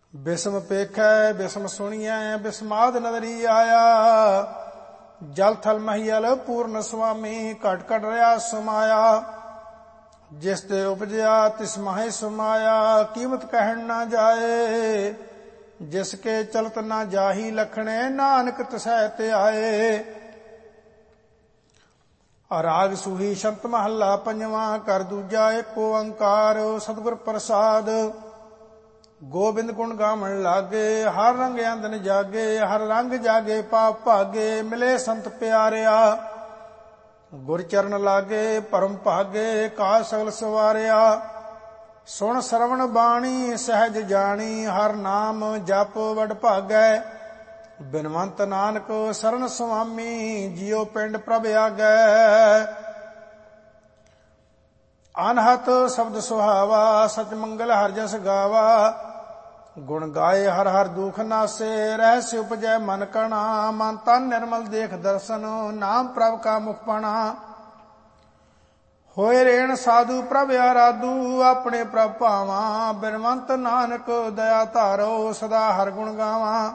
ਬਿਸਮ ਪੇਖੈ ਬਿਸਮ ਸੁਣੀਐ ਬਿਸਮਾਦ ਨਦਰੀ ਆਇਆ। ਜਲ ਥਲ ਮਹੀਲ ਪੂਰਨ ਸੁਆਮੀ ਘਟ ਘਟ ਰਿਆ ਸਮਾਇਆ। ਜਿਸ ਤੇ ਉਪਜਿਆ ਤਿਸ ਮਾਹੇ ਸਮਾਇਆ ਕੀਮਤ ਕਹਿਣ ਨਾ ਜਾਏ। ਜਿਸ ਕੇ ਚਲਤ ਨਾ ਜਾਹੀ ਲਖਣੇ ਨਾਨਕ ਤਿਸੈ ਤੇ ਆਏ। ਰਾਗ ਸੂਹੀ ਸ਼ੰਤ ਮਹੱਲਾ ਪੰਜਵਾਂ ਕਰ ਦੂਜਾ ਏਕ ਓੰਕਾਰ ਸਤਿਗੁਰ ਪ੍ਰਸਾਦ। ਗੋਬਿੰਦ ਗੁਣ ਗਾਵਣ ਲਾਗੇ ਹਰ ਰੰਗ ਅੰਦਨ ਜਾਗੇ। ਹਰ ਰੰਗ ਜਾਗੇ ਪਾਪ ਭਾਗੇ ਮਿਲੇ ਸੰਤ ਪਿਆਰਿਆ। ਗੁਰ ਚਰਨ ਲਾਗੇ ਪਰਮ ਭਾਗੇ ਕਾਜ ਸਗਲ ਸਵਾਰਿਆ। ਸੁਣ ਸਰਵਣ ਬਾਣੀ ਸਹਿਜ ਜਾਣੀ ਹਰ ਨਾਮ ਜਪ ਵਡ ਭਾਗੈ। ਬਿਨਵੰਤ ਨਾਨਕ ਸਰਨ ਸੁਆਮੀ ਜਿਉ ਪਿੰਡ ਪ੍ਰਭ ਆਗੈ। ਅਨਹਤ ਸ਼ਬਦ ਸੁਹਾਵਾ ਸਚ ਮੰਗਲ ਹਰਿ ਜਸ ਗਾਵਾ। ਗੁਣ ਗਾਏ ਹਰ ਹਰ ਦੁਖ ਨਾਸੇ ਰਹਿਸਿ ਉਪਜੈ ਮਨ ਕਣਾ। ਮਨ ਤਨ ਨਿਰਮਲ ਦੇਖ ਦਰਸ਼ਨ ਨਾਮ ਪ੍ਰਭ ਕਾ ਮੁਖ ਪਣਾ। ਹੋਏ ਰੇਣ ਸਾਧੂ ਪ੍ਰਭ ਆਰਾਧੂ ਆਪਣੇ ਪ੍ਰਭ ਭਾਵਾਂ। ਬਿਨਵੰਤ ਨਾਨਕ ਦਇਆ ਧਾਰੋ ਸਦਾ ਹਰ ਗੁਣ ਗਾਵਾਂ।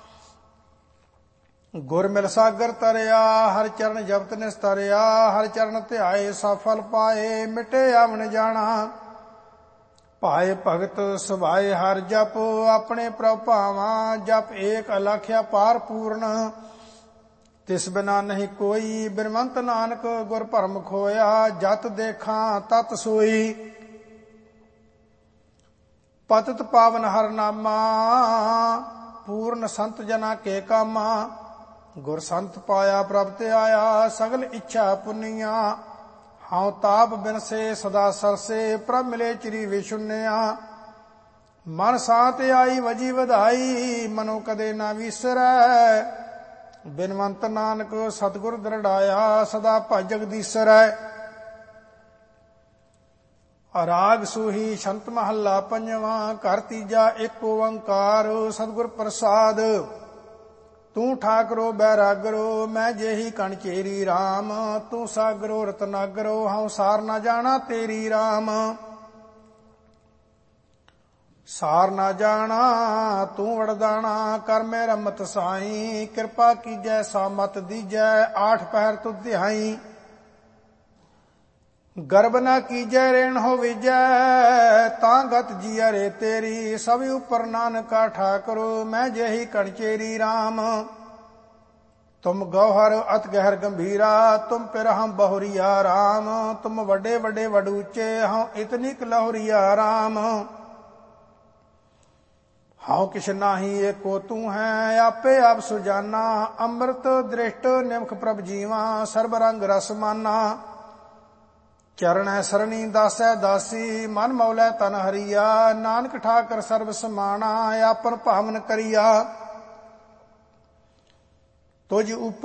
ਗੁਰ ਮਿਲ ਸਾਗਰ ਤਰਿਆ ਹਰ ਚਰਨ ਜਪਤ ਨਿਸਤਰਿਆ। ਹਰ ਚਰਨ ਧਿਆਏ ਸਫਲ ਪਾਏ ਮਿਟੇ ਆਵਣ ਜਾਣਾ। ਭਾਏ ਭਗਤ ਸੁਭਾਏ ਹਰ ਜਪ ਆਪਣੇ ਪ੍ਰਭ ਭਾਵਾਂ। ਜਪ ਏਕ ਅਲਖਿਆ ਪਾਰ ਪੂਰਨ ਤਿਸ ਬਿਨਾ ਨਹੀਂ ਕੋਈ। ਬਿਨਵੰਤ ਨਾਨਕ ਗੁਰ ਭਰਮ ਖੋਇਆ ਜਤ ਦੇਖਾਂ ਤਤ ਸੋਈ। ਪਤਿਤ ਪਾਵਨ ਹਰ ਨਾਮਾ ਪੂਰਨ ਸੰਤ ਜਨਾ ਕੇ ਕਾਮਾ। ਗੁਰ ਸੰਤ ਪਾਇਆ ਪ੍ਰਭ ਤੇ ਆਇਆ ਸਗਲ ਇੱਛਾ ਪੁੰਨੀਆਂ। ਹਉ ਤਾਪ ਬਿਨਸੇ ਸਦਾ ਸਰਸੇ ਪ੍ਰਭ ਮਿਲੇ ਚਿਰੀ ਵਿਸ਼ੁੰਨਿਆ। ਮਨ ਸਾਤ ਆਈ ਵਜੀ ਵਧਾਈ ਮਨੋ ਕਦੇ ਨਾ ਵਿਸਰੈ। ਬਿਨਵੰਤ ਨਾਨਕ ਸਤਿਗੁਰ ਦ੍ਰਿੜਾਇਆ ਸਦਾ ਭਜ ਜਗਦੀਸਰੈ। ਰਾਗ ਸੂਹੀ ਸ਼ੰਤ ਮਹੱਲਾ ਪੰਜਵਾਂ ਘਰ ਤੀਜਾ ਏਕ ਓੰਕਾਰ ਸਤਿਗੁਰ ਪ੍ਰਸਾਦ। ਤੂੰ ਠਾਕਰੋ ਬੈਰਾਗਰੋ ਮੈਂ ਜਿਹੀ ਕਣ ਚੇਰੀ ਰਾਮ। ਤੂੰ ਸਾਗਰੋ ਰਤਨਾਗਰੋ ਹਉ ਸਾਰ ਨਾ ਜਾਣਾ ਤੇਰੀ ਰਾਮ। ਸਾਰ ਨਾ ਜਾਣਾ ਤੂੰ ਵਰਦਾਣਾ ਕਰ ਮੇ ਰਮਤ ਸਾਈ। ਕਿਰਪਾ ਕੀਜੈ ਸਾਮਤ ਦੀਜੈ ਆਠ ਪਹਿਰ ਤੁਧ ਧਿਆਈ। ਗਰਬ ਨਾ ਕੀਜੈ ਰੇਣ ਹੋ ਵਿਜੈ ਤਾਂ ਗਤ ਜੀਆ ਰੇ ਤੇਰੀ। ਸਭ ਉਪਰ ਨਾਨਕਾ ਠਾਕਰੋ ਮੈਂ ਜਿਹੀ ਕਣ ਚੇਰੀ ਰਾਮ। ਤੁਮ ਗੌਹਰ ਅਤ ਗਹਿਰ ਗੰਭੀਰਾ ਤੁਮ ਪਿਰ ਹਮ ਬਹੁਰੀਆ ਰਾਮ। ਤੁਮ ਵੱਡੇ ਵੱਡੇ ਵਡ ਉੱਚੇ ਹਉ ਇਤਨੀ ਕਲਹੁਰੀਆ ਰਾਮ। ਹਉ ਕਿਛ ਨਾਹੀ ਏਕੋ ਤੂੰ ਹੈ ਆਪੇ ਆਪ ਸੁਜਾਨਾ। ਅੰਮ੍ਰਿਤ ਦ੍ਰਿਸ਼ਟ ਨਿਮਖ ਪ੍ਰਭ ਜੀਵਾ ਸਰਬ ਰੰਗ ਰਸ ਮਾਨਾ। ਚਰਣੈ ਸਰਣੀ ਦਾਸੈ ਦਾਸੀ ਮਨ ਮੌਲੈ ਤਨ ਹਰੀਆ। ਨਾਨਕ ਠਾਕਰ ਸਰਬ ਸਮਾਣਾ ਆਪਨ ਭਾਵਨ ਕਰੀਆ। ਤੁਝ ਉਪ